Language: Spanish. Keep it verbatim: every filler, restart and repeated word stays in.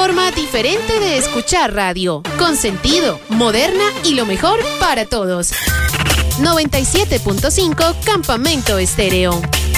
forma diferente de escuchar radio, con sentido, moderna y lo mejor para todos. noventa y siete punto cinco Campamento Estéreo.